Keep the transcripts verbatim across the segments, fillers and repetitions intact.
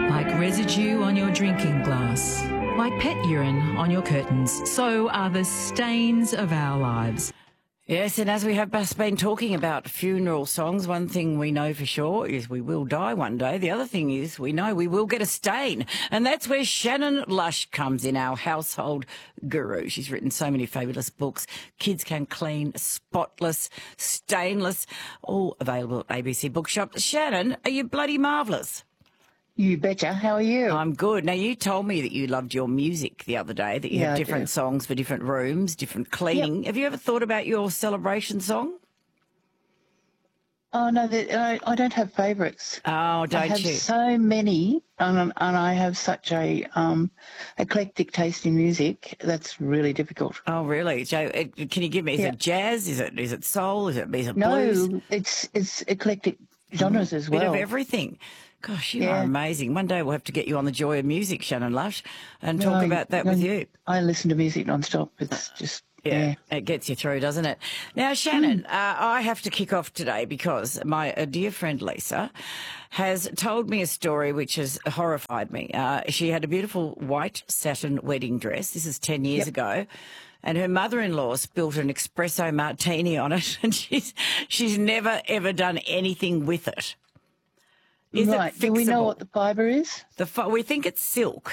Like residue on your drinking glass, like pet urine on your curtains, so are the stains of our lives. Yes, and as we have just been talking about funeral songs, one thing we know for sure is we will die one day. The other thing is we know we will get a stain. And that's where Shannon Lush comes in, our household guru. She's written so many fabulous books. Kids Can Clean, Spotless, Stainless, all available at A B C Bookshop. Shannon, are you bloody marvellous? You betcha. How are you? I'm good. Now, you told me that you loved your music the other day, that you Yeah, have I different do. songs for different rooms, different cleaning. Have you ever thought about your celebration song? Oh, no, the, I, I don't have favourites. Oh, don't I have you? so many, and, and I have such a um, eclectic taste in music. That's really difficult. Oh, really? So, uh, can you give me, is Yeah. it jazz? Is it is it soul? Is it, is it No, blues? it's it's eclectic genres as Bit well. of everything. Gosh, you Yeah. are amazing. One day we'll have to get you on the Joy of Music, Shannon Lush, and No, talk I- about that no, with you. I listen to music non-stop. It's just, Yeah, yeah. it gets you through, doesn't it? Now, Shannon, uh, I have to kick off today because my uh, dear friend Lisa has told me a story which has horrified me. Uh, she had a beautiful white satin wedding dress. This is ten years Yep. ago. And her mother-in-law spilled an espresso martini on it, and she's she's never, ever done anything with it. Is Right. it Do we know fixable? what the fibre is? The fi- we think it's silk.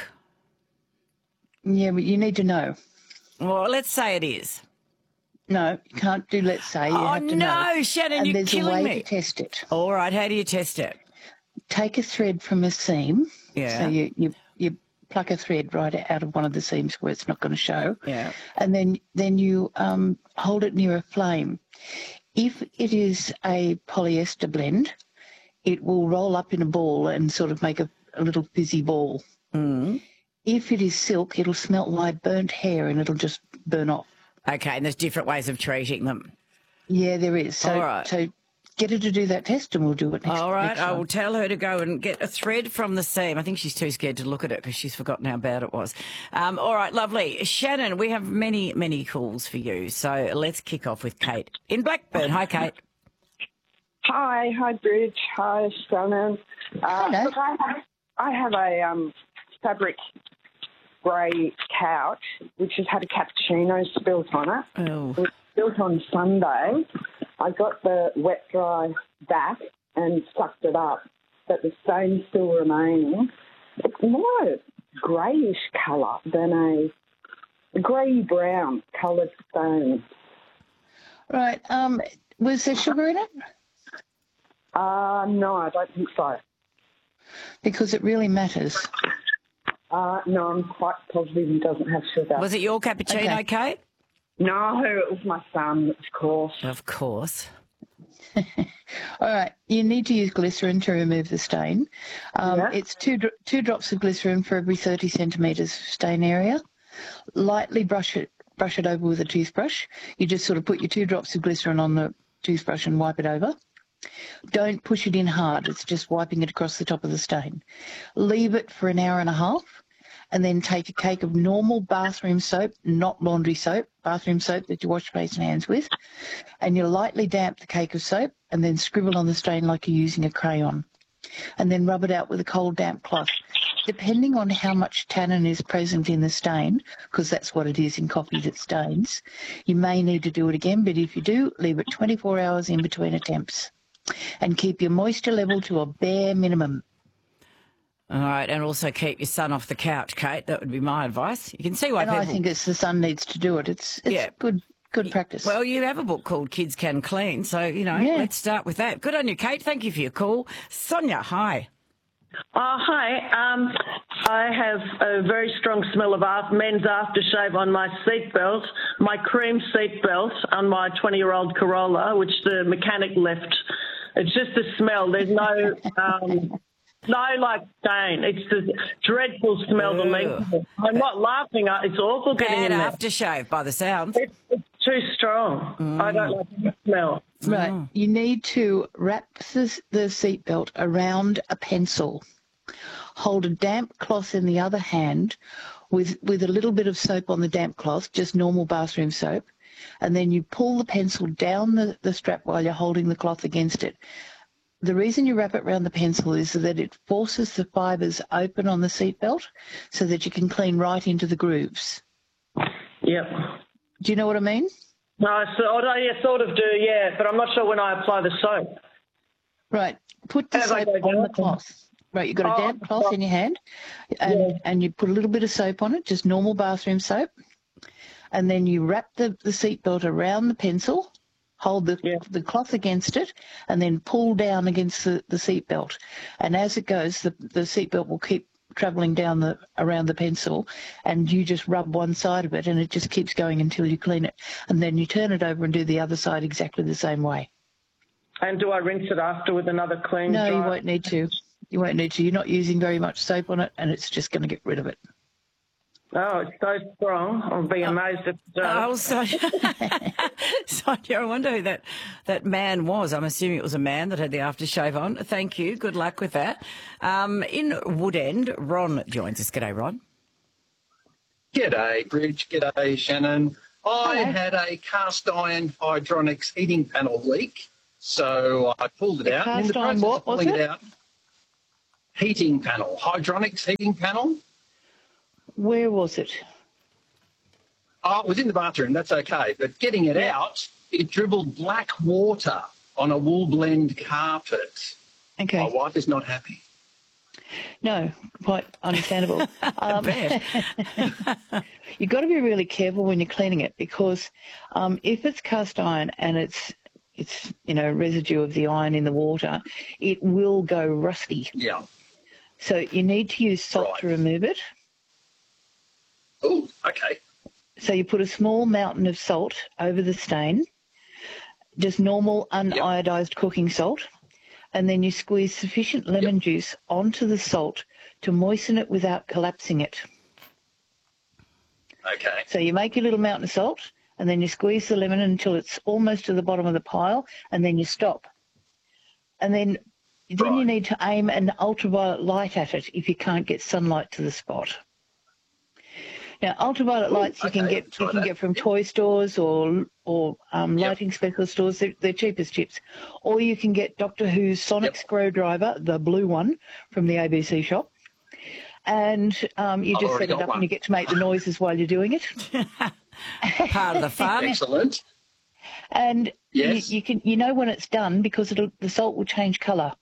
Yeah, but you need to know. Well, let's say it is. No, you can't do let's say. You Oh, have to know. no, Shannon, And you're there's a killing way me. to test it. All right, how do you test it? Take a thread from a seam. Yeah. So you, you, you pluck a thread right out of one of the seams where it's not going to show. Yeah. And then, then you um, hold it near a flame. If it is a polyester blend, it will roll up in a ball and sort of make a, a little fizzy ball. Mm. If it is silk, it'll smell like burnt hair and it'll just burn off. Okay, and there's different ways of treating them. Yeah, there is. So, All right. so get her to do that test and we'll do it next All right, next I time. will tell her to go and get a thread from the seam. I think she's too scared to look at it because she's forgotten how bad it was. Um, all right, lovely. Shannon, we have many, many calls for you. So let's kick off with Kate in Blackburn. Hi, Kate. Hi, hi, Bridge. Hi, Shannon. Uh, Hello. Look, I have, I have a um, fabric grey couch which has had a cappuccino spilt on it. Oh, It was built on Sunday. I got the wet dry back and sucked it up, but the stain's still remaining. It's more a greyish colour than a grey-brown coloured stain. Right. Um, was there sugar in it? Uh, no, I don't think so. Because it really matters. Uh, no, I'm quite positive he doesn't have sugar. was it your cappuccino, Okay. Kate? No, it was my son, of course. Of course. All right. You need to use glycerin to remove the stain. Um, Yeah. It's two dro- two drops of glycerin for every thirty centimetres stain area. Lightly brush it brush it over with a toothbrush. You just sort of put your two drops of glycerin on the toothbrush and wipe it over. Don't push it in hard. It's just wiping it across the top of the stain. Leave it for an hour and a half and then take a cake of normal bathroom soap, not laundry soap, bathroom soap that you wash face and hands with, and you lightly damp the cake of soap and then scribble on the stain like you're using a crayon, and then rub it out with a cold damp cloth. Depending on how much tannin is present in the stain, because that's what it is in coffee that stains, you may need to do it again, but if you do, leave it twenty-four hours in between attempts and keep your moisture level to a bare minimum. All right, and also keep your son off the couch, Kate. That would be my advice. You can see why And people... I think it's the son needs to do it. It's it's Yeah. good good practice. Well, you have a book called Kids Can Clean, so, you know, Yeah. let's start with that. Good on you, Kate. Thank you for your call. Sonia, hi. Oh, hi. Um, I have a very strong smell of af- men's aftershave on my seatbelt, my cream seatbelt on my twenty-year-old Corolla, which the mechanic left. It's just a smell. There's no, um, no like stain. It's the dreadful smell to me. I'm not laughing. It's awful getting Bad in there. aftershave by the sounds. It's, it's too strong. I don't like the smell. Right. You need to wrap the, the seatbelt around a pencil. Hold a damp cloth in the other hand with, with a little bit of soap on the damp cloth, just normal bathroom soap, and then you pull the pencil down the, the strap while you're holding the cloth against it. the reason you wrap it around the pencil is that it forces the fibres open on the seatbelt so that you can clean right into the grooves. Yep. Do you know what I mean? No, I sort, I yeah, sort of do, yeah, but I'm not sure when I apply the soap. Right. Put the As I soap go on the down. cloth. Right, you've got a Oh, damp cloth in your hand and, Yeah. and you put a little bit of soap on it, just normal bathroom soap, and then you wrap the, the seatbelt around the pencil, hold the, Yeah. the cloth against it, and then pull down against the, the seatbelt. And as it goes, the, the seatbelt will keep travelling down the around the pencil, and you just rub one side of it and it just keeps going until you clean it. And then you turn it over and do the other side exactly the same way. And do I rinse it after with another clean No, dry? you won't need to. You won't need to. You're not using very much soap on it, and it's just going to get rid of it. Oh, it's so strong. I'll be amazed if it Oh, does. Sonia. Sonia, I wonder who that, that man was. I'm assuming it was a man that had the aftershave on. Thank you. Good luck with that. Um, in Woodend, Ron joins us. G'day, Ron. G'day, Bridge. G'day, Shannon. I Hello. had a cast iron hydronics heating panel leak, so I pulled it A out. and in the cast iron process what of was pulling it? it out, heating panel, hydronics heating panel. Where was it? Oh, it was in the bathroom. That's okay. But getting it out, it dribbled black water on a wool blend carpet. Okay. My wife is not happy. No, quite understandable. um, Bet. you've got to be really careful when you're cleaning it, because um, if it's cast iron and it's it's you know residue of the iron in the water, it will go rusty. Yeah. So you need to use salt Right. to remove it. Oh, okay. So you put a small mountain of salt over the stain, just normal uniodized cooking salt, and then you squeeze sufficient lemon juice onto the salt to moisten it without collapsing it. Okay. So you make your little mountain of salt, and then you squeeze the lemon until it's almost to the bottom of the pile, and then you stop. And then, then you Right. need to aim an ultraviolet light at it if you can't get sunlight to the spot. Now, ultraviolet Ooh, lights you can okay, get try you can that. get from toy stores or or um, Yep. lighting specialist stores. They're, they're cheap as chips. Or you can get Doctor Who's sonic Yep. screwdriver, the blue one, from the A B C shop. And um, you I've just already set it got up one. and you get to make the noises while you're doing it. Part of the fun. Excellent. And Yes. you, you can you know when it's done because it'll, the salt will change colour.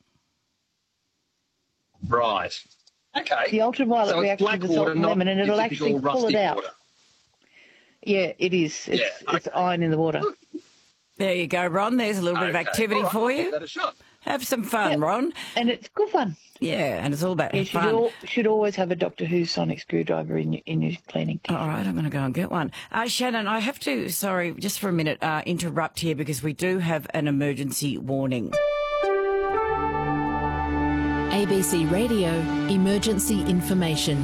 Right. Okay. The ultraviolet So it's reacts black with the salt water, and not lemon, and your it'll typical actually pull rusty it out. water. Yeah, it is. It's, Yeah, it's iron in the water. There you go, Ron. There's a little bit of Okay. activity All right, for I'll give you. that a shot. Have some fun, Yep. Ron. And it's good fun. Yeah, and it's all about You should, fun. al- should always have a Doctor Who sonic screwdriver in your, in your cleaning kit. All right, I'm going to go and get one. Uh, Shannon, I have to, sorry, just for a minute, uh, interrupt here because we do have an emergency warning. A B C Radio Emergency Information.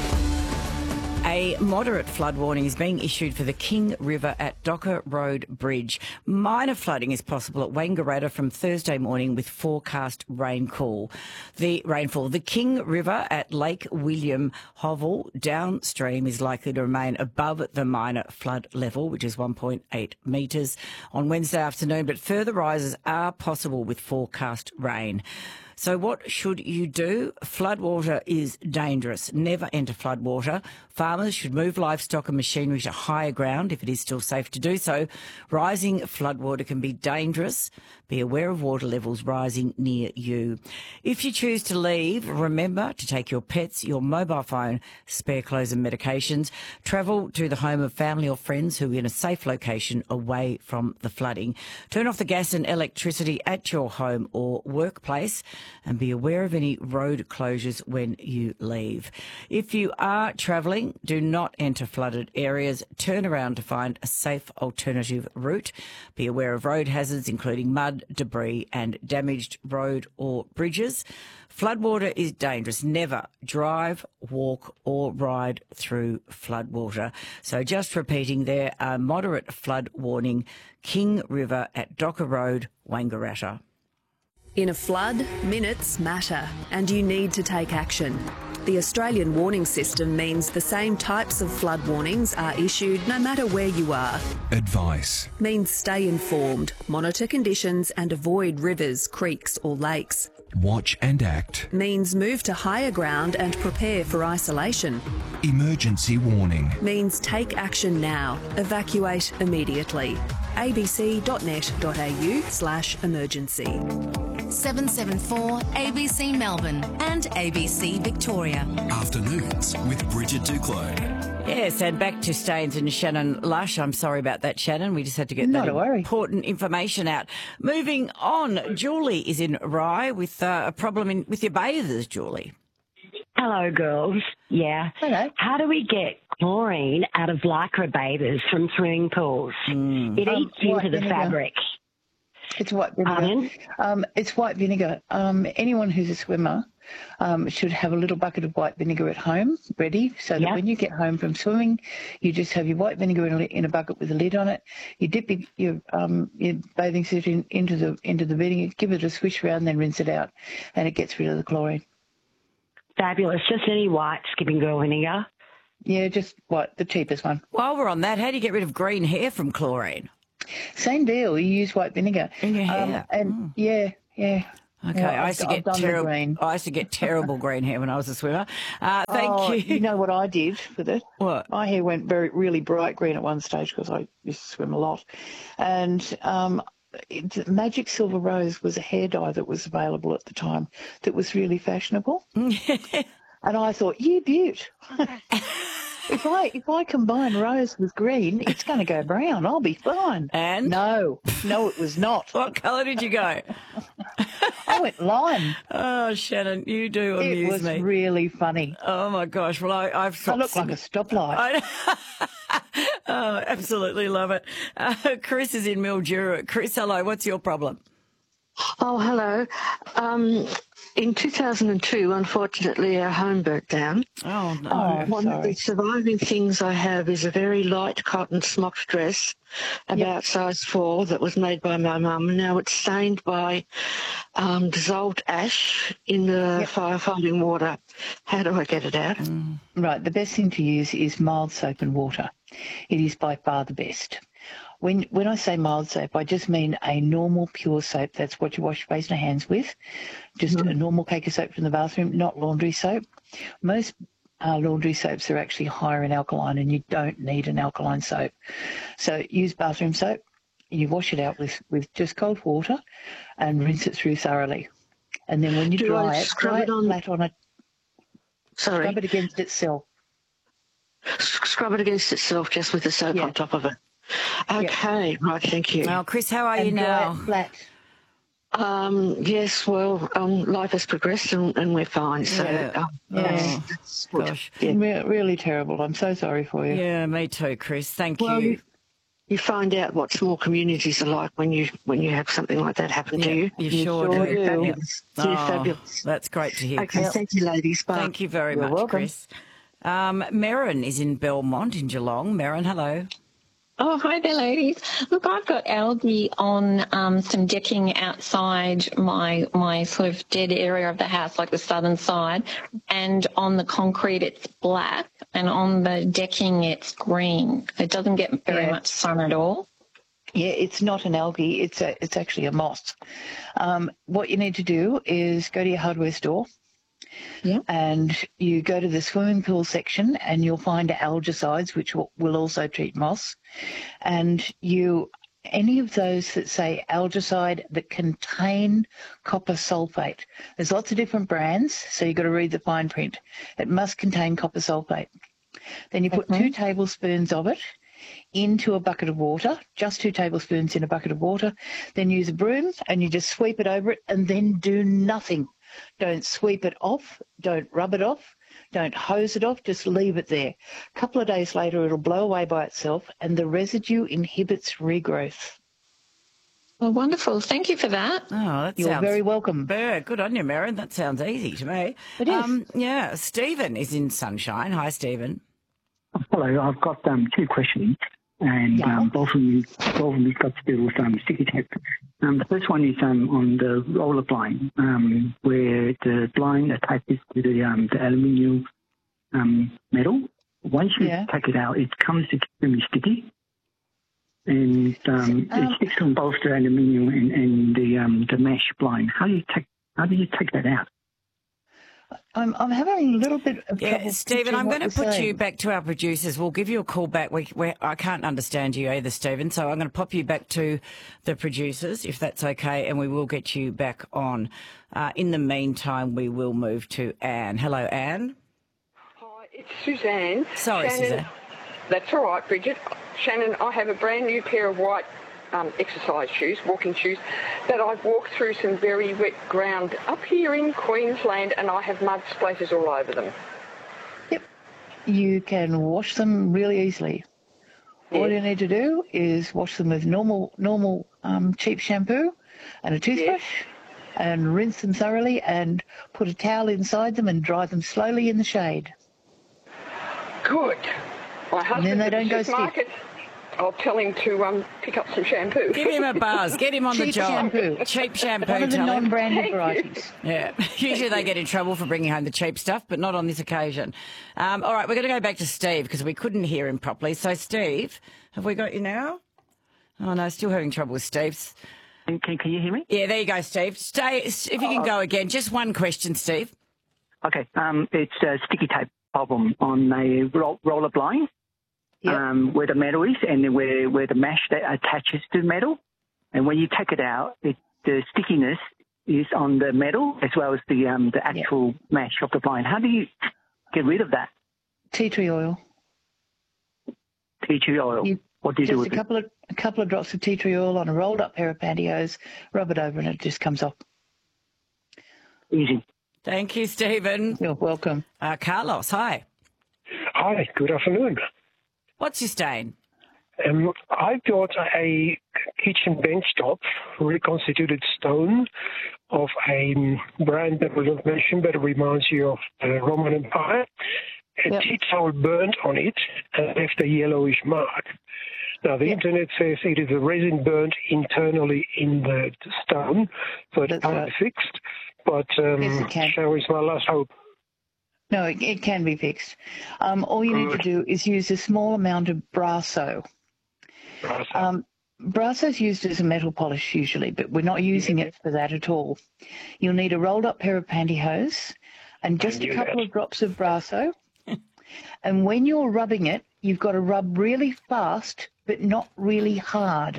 A moderate flood warning is being issued for the King River at Docker Road Bridge. Minor flooding is possible at Wangaratta from Thursday morning with forecast rainfall. The rainfall. The King River at Lake William Hovell downstream is likely to remain above the minor flood level, which is one point eight metres on Wednesday afternoon, but further rises are possible with forecast rain. So what should you do? Floodwater is dangerous. Never enter floodwater. Farmers should move livestock and machinery to higher ground if it is still safe to do so. Rising floodwater can be dangerous. Be aware of water levels rising near you. If you choose to leave, remember to take your pets, your mobile phone, spare clothes and medications. Travel to the home of family or friends who are in a safe location away from the flooding. Turn off the gas and electricity at your home or workplace, and be aware of any road closures when you leave. If you are travelling, do not enter flooded areas. Turn around to find a safe alternative route. Be aware of road hazards, including mud, debris and damaged road or bridges. Floodwater is dangerous. Never drive, walk or ride through floodwater. So just repeating there, a moderate flood warning, King River at Docker Road, Wangaratta. In a flood, minutes matter, and you need to take action. The Australian warning system means the same types of flood warnings are issued no matter where you are. Advice Means stay informed, monitor conditions and avoid rivers, creeks or lakes. watch and act. Means move to higher ground and prepare for isolation. Emergency warning. Means take action now. Evacuate immediately. abc.net.au slash emergency. seven seven four A B C Melbourne and A B C Victoria. Afternoons with Bridget Duclos. Yes, and back to Staines and Shannon Lush. I'm sorry about that, Shannon. We just had to get Not that a worry. important information out. Moving on, Julie is in Rye with uh, a problem in, with your bathers, Julie. Hello, girls. Yeah. Hello. How do we get chlorine out of lycra bathers from swimming pools? Mm. It Um, eats into white the vinegar. fabric. It's white vinegar. Pardon? Um, it's white vinegar. Um, anyone who's a swimmer um, should have a little bucket of white vinegar at home ready so that Yep. when you get home from swimming, you just have your white vinegar in a, in a bucket with a lid on it. You dip your, your, um, your bathing suit in, into the into the vinegar, give it a swish around, then rinse it out, and it gets rid of the chlorine. Fabulous. Just any white skipping girl vinegar. Yeah, just what the cheapest one. While we're on that, how do you get rid of green hair from chlorine? Same deal. You use white vinegar. In your Um, hair? and yeah, yeah. Okay, Yeah, I I've- used to I've get done the terrible. green. I used to get terrible green hair when I was a swimmer. Uh, thank Oh, you. You know what I did with it? What? My hair went very, really bright green at one stage because I used to swim a lot. And um, it, Magic Silver Rose was a hair dye that was available at the time that was really fashionable. And I thought, you beaut. If I if I combine rose with green, it's going to go brown. I'll be fine. And? No, no, it was not. What colour did you go? I went lime. Oh, Shannon, you do It amuse was me. really funny. Oh my gosh! Well, I, I've I stopped look like a stoplight. I oh, absolutely love it. Uh, Chris is in Mildura. Chris, hello. What's your problem? Oh, hello. Um, in two thousand two, unfortunately, our home burnt down. Oh, no. Oh, One of sorry. the surviving things I have is a very light cotton smock dress, about size four, that was made by my mum. Now it's stained by um, dissolved ash in the Yep. firefighting water. How do I get it out? Right, the best thing to use is mild soap and water. It is by far the best. When when I say mild soap, I just mean a normal pure soap. That's what you wash your face and hands with. Just a normal cake of soap from the bathroom, not laundry soap. Most uh, laundry soaps are actually higher in alkaline, and you don't need an alkaline soap. So use bathroom soap. You wash it out with, with just cold water and rinse it through thoroughly. And then when you Do dry I it, scrub dry it it on- flat on a Sorry. Scrub it against itself. Scrub it against itself just with the soap Yeah. on top of it. Okay, right, thank you. Well, Chris, how are you And dry now? it flat. Um, yes, well, um, life has progressed and, and we're fine. So, Yeah. um, Yeah. that's, that's good. Gosh. Re- really terrible. I'm so sorry for you. Yeah, me too, Chris. Thank Well, you. you, you find out what small communities are like when you when you have something like that happen to you. You You sure, sure do. do. Yeah. Fabulous. You're Oh, fabulous. that's great to hear, Okay, Chris. thank you, ladies. Bye. Thank you very You're much, welcome. Chris. Um, Merrin is in Belmont in Geelong. Merrin, hello. Oh, hi there, ladies. Look, I've got algae on um, some decking outside my my sort of dead area of the house, like the southern side, and on the concrete it's black, and on the decking it's green. It doesn't get very Yeah. much sun at all. Yeah, it's not an algae. It's a, it's actually a moss. Um, what you need to do is go to your hardware store. Yeah. And you go to the swimming pool section and you'll find algicides, which will, will also treat moss. And you, any of those that say algicide that contain copper sulfate. There's lots of different brands, so you've got to read the fine print. It must contain copper sulfate. Then you put two tablespoons of it into a bucket of water, just two tablespoons in a bucket of water. Then use a broom and you just sweep it over it and then do nothing. Don't sweep it off. Don't rub it off. Don't hose it off. Just leave it there. A couple of days later, it'll blow away by itself and the residue inhibits regrowth. Well, wonderful. Thank you for that. Oh, that You're sounds very welcome. Yeah, good on you, Merrin. That sounds easy to me. It is. Um, yeah, Stephen is in Sunshine. Hi, Stephen. Hello, I've got um, two questions. and Yeah. um, both of them, both of them got to do with um, sticky tape. Um, the first one is um, on the roller blind, um, where the blind attaches to the um, the aluminium um, metal. Once you Yeah. take it out, it comes extremely sticky, and um, Um, it sticks on both the aluminium and, and the um, the mesh blind. How do you take How do you take that out? I'm, I'm having a little bit of Yeah, trouble. Stephen, picturing I'm what going to you're put you saying. back to our producers. We'll give you a call back. We, we, I can't understand you either, Stephen, so I'm going to pop you back to the producers, if that's okay, and we will get you back on. Uh, in the meantime, we will move to Anne. Hello, Anne. Hi, it's Suzanne. Sorry, Shannon, Suzanne. That's all right, Bridget. Shannon, I have a brand new pair of white um, exercise shoes, walking shoes, that I've walked through some very wet ground up here in Queensland, and I have mud splatters all over them. You can wash them really easily. All you need to do is wash them with normal, normal um, cheap shampoo and a toothbrush, and rinse them thoroughly, and put a towel inside them and dry them slowly in the shade. Good. My husband then they at the don't go stiff. supermarket, I'll tell him to um, pick up some shampoo. Give him a buzz. Get him on the Cheap job. shampoo. Cheap shampoo. One of the tell him. non-branded Thank you. varieties. Yeah, usually they get in trouble for bringing home the cheap stuff, but not on this occasion. Um, all right, we're going to go back to Steve because we couldn't hear him properly. So, Steve, have we got you now? Oh, no, still having trouble with Steve. Can, can, can you hear me? Yeah, there you go, Steve. Stay. If you can go again, just one question, Steve. Okay, um, it's a sticky tape problem on a ro- roller blind. Um, where the metal is, and then where, where the mesh that attaches to the metal. And when you take it out, it, the stickiness is on the metal as well as the um, the actual mesh of the blind. How do you get rid of that? Tea tree oil. Tea tree oil. You, what do you just do a with it? couple of a couple of drops of tea tree oil on a rolled up pair of pantyhose, rub it over, and it just comes off. Easy. Thank you, Stephen. You're welcome. Uh, Carlos, hi. Hi, good afternoon. What's your stain? Um, I've got a kitchen benchtop reconstituted stone of a brand that we don't mention, but it reminds you of the Roman Empire. A Yep. tea towel burnt on it and left a yellowish mark. Now, the internet says it is a resin burnt internally in the stone, so it That's can't right. be fixed. But um, Yes, it can. shower is my last hope. No, it, it can be fixed. Um, all you need to do is use a small amount of Brasso. Brasso. Um, Brasso is used as a metal polish usually, but we're not using it for that at all. You'll need a rolled up pair of pantyhose and just a knew couple that. of drops of Brasso. And when you're rubbing it, you've got to rub really fast, but not really hard.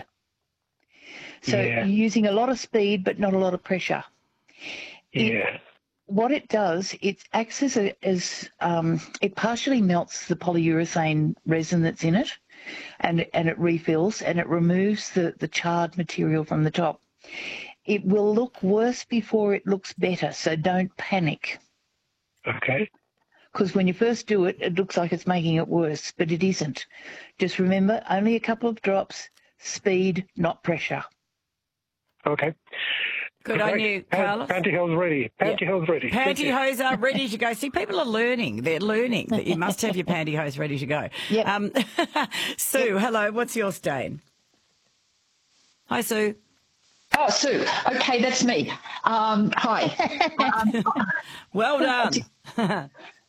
So Yeah. you're using a lot of speed, but not a lot of pressure. It- Yeah. What it does, it acts as, a, as um, it partially melts the polyurethane resin that's in it, and and it refills and it removes the, the charred material from the top. It will look worse before it looks better, so don't panic. Okay. Because when you first do it, it looks like it's making it worse, but it isn't. Just remember, only a couple of drops, speed, not pressure. Okay. Good on you, Carlos. Pantyhose ready. Pantyhose ready. Thank you. Pantyhose are ready to go. See, people are learning. They're learning that you must have your pantyhose ready to go. Yep. Um, Sue, hello. What's your stain? Hi, Sue. Oh, Sue. Okay, that's me. Um, hi. um, Well done. uh,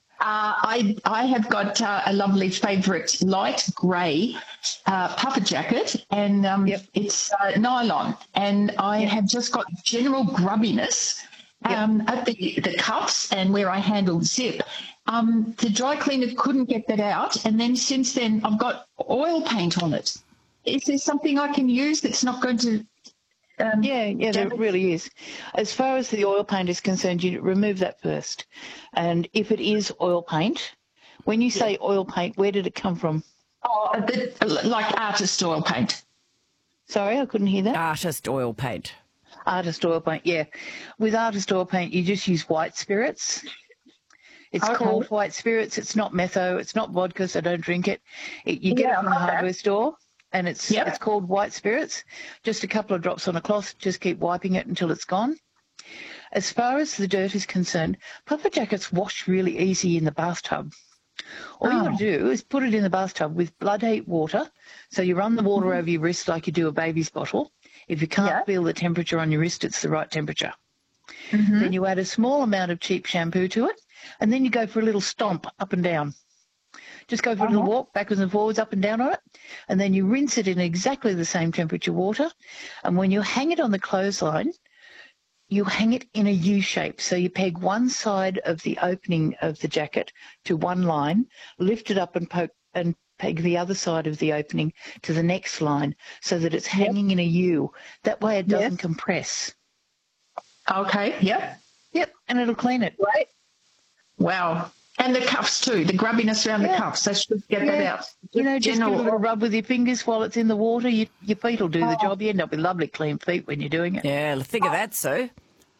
I I have got uh, a lovely favourite light grey uh, puffer jacket, and um, it's uh, nylon, and I have just got general grubbiness um, at the the cuffs and where I handle the zip. Um, the dry cleaner couldn't get that out, and then since then I've got oil paint on it. Is there something I can use that's not going to? Um, yeah, yeah, there really is. As far as the oil paint is concerned, you remove that first. And if it is oil paint, when you say oil paint, where did it come from? Oh, a bit like artist oil paint. Sorry, I couldn't hear that. Artist oil paint. Artist oil paint, yeah. With artist oil paint, you just use white spirits. It's Okay. called white spirits. It's not metho. It's not vodka, so don't drink it. it you get Yeah, it from a I know that. hardware store. And it's Yep. it's called white spirits. Just a couple of drops on a cloth. Just keep wiping it until it's gone. As far as the dirt is concerned, puffer jackets wash really easy in the bathtub. All Oh. you got to do is put it in the bathtub with blood heat water. So you run the water over your wrist like you do a baby's bottle. If you can't Yeah. feel the temperature on your wrist, it's the right temperature. Mhm. Then you add a small amount of cheap shampoo to it, and then you go for a little stomp up and down. Just go for a little Uh-huh. walk backwards and forwards, up and down on it, and then you rinse it in exactly the same temperature water. And when you hang it on the clothesline, you hang it in a U shape. So you peg one side of the opening of the jacket to one line, lift it up and poke and peg the other side of the opening to the next line so that it's hanging in a U. That way it doesn't Yes. compress. Okay, yep. Yep, and it'll clean it. Great. Wow. And the cuffs too, the grubbiness around the Yeah. cuffs. They should get that Yeah. out. You know, just give it a General- little rub with your fingers while it's in the water. You, your feet will do the job. You end up with lovely clean feet when you're doing it. Yeah, think of that, Sue.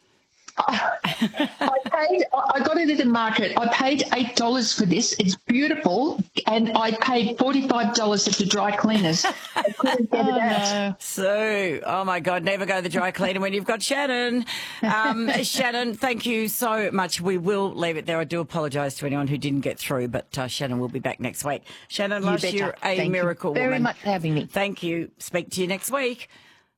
I paid. I got it at the market. I paid eight dollars for this. It's beautiful, and I paid forty-five dollars at the dry cleaners. I couldn't get it out. Sue, oh my God, never go to the dry cleaner when you've got Shannon. Um, Shannon, thank you so much. We will leave it there. I do apologise to anyone who didn't get through, but uh, Shannon will be back next week. Shannon You Lush, betcha. you're a Thank miracle you very woman. much for having me. Thank you. Speak to you next week.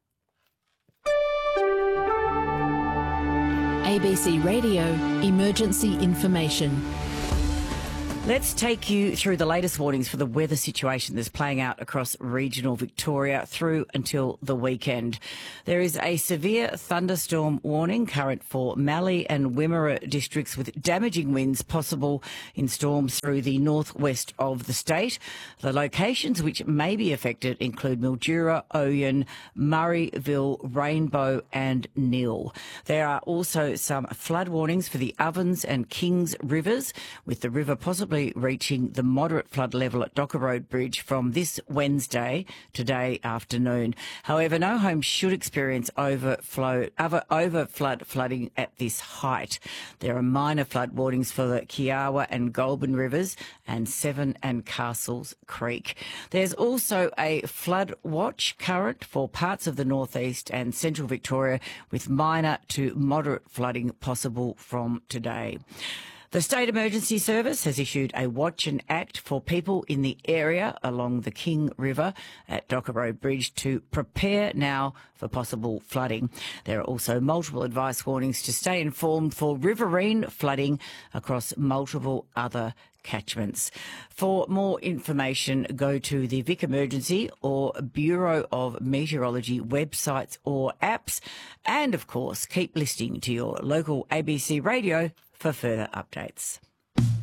A B C Radio Emergency Information. Let's take you through the latest warnings for the weather situation that's playing out across regional Victoria through until the weekend. There is a severe thunderstorm warning current for Mallee and Wimmera districts with damaging winds possible in storms through the northwest of the state. The locations which may be affected include Mildura, Oyen, Murrayville, Rainbow and Neil. There are also some flood warnings for the Ovens and Kings rivers, with the river possibly reaching the moderate flood level at Docker Road Bridge from this Wednesday, today afternoon. However, no homes should experience overflow, over, overflood flooding at this height. There are minor flood warnings for the Kiawa and Goulburn rivers and Severn and Castles Creek. There's also a flood watch current for parts of the northeast and central Victoria, with minor to moderate flooding possible from today. The State Emergency Service has issued a watch and act for people in the area along the King River at Docker Road Bridge to prepare now for possible flooding. There are also multiple advice warnings to stay informed for riverine flooding across multiple other catchments. For more information, go to the Vic Emergency or Bureau of Meteorology websites or apps, and of course keep listening to your local A B C radio for further updates.